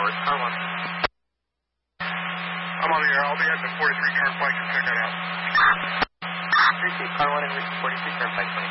Where's car 1? I'm on the air. I'll be at the 43 Turnpike and check that out. Appreciate car 1 and reach 43 Turnpike.